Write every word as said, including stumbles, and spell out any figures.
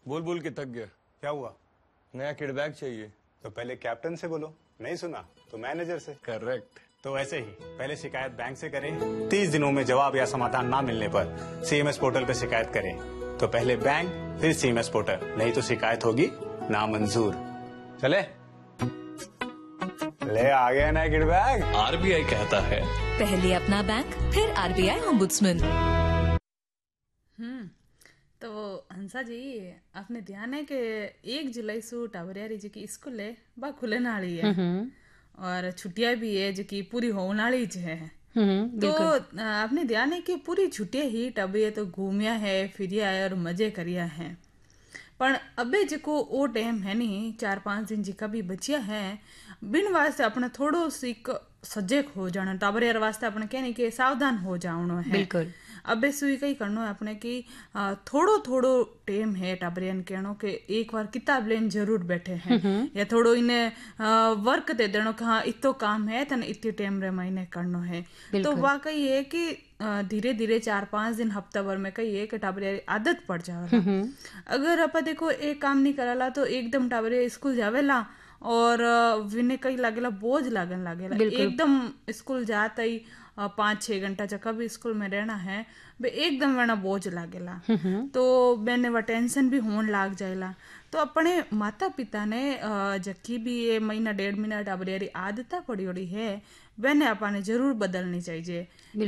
बोल बोल के थक गया। क्या हुआ? नया किड बैग चाहिए। तो पहले कैप्टन से बोलो, नहीं सुना तो मैनेजर से। करेक्ट। तो ऐसे ही पहले शिकायत बैंक से करें, तीस दिनों में जवाब या समाधान ना मिलने पर सीएमएस पोर्टल पे शिकायत करें। तो पहले बैंक फिर सीएमएस पोर्टल, नहीं तो शिकायत होगी नामंजूर। चले ले आ गया ना किड बैग। आरबीआई कहता है पहले अपना बैंक फिर आरबीआई ओम्बुड्समैन। हम्म तो हंसा जी आपने ध्यान है कि एक जुलाई से टावरियारी जी की स्कूल है बा खुलने वाली है और छुट्टियां भी है जो कि पूरी होने वाली है। तो आपने ध्यान है कि पूरी छुट्टियां ही टबे तो घूमिया है फिरिया है और मजे करिया है। पर अबे जो वो टाइम है नहीं चार पांच दिन जिका भी बचिया है बिन वास्ते अपने थोड़ो सीक सजग हो जाना टाबरियार वास्ते अपने कहने के सावधान हो जानो है। बिल्कुल अबे सुई कई करनो है अपने की थोड़ो थोड़ो टाइम है टाबरियन कहनो के एक बार किताब लेन जरूर बैठे हैं या थोड़ो इन्हें वर्क दे देनो कि हाँ इतो काम है तन इतने टाइम रे महीने करनो है। तो वाकई है कि धीरे धीरे चार पांच दिन हफ्ता भर में कही है कि टाबरिया आदत पड़ जावेला। अगर आप देखो एक काम नहीं कराला तो एकदम टाबरिया स्कूल जावेला और विने कई लागेला बोझ लागन लागेला एकदम स्कूल जाता ही पाँच छह घंटा जब भी स्कूल में रहना है बे एकदम वेना बोझ लागेला। तो मैंने वह टेंशन भी होने लाग जाएला। तो अपने माता पिता ने जबकि भी ये महीना डेढ़ महीना टाबरियारी आदत पड़ी हुई है मैंने अपने जरूर बदलनी चाहिए।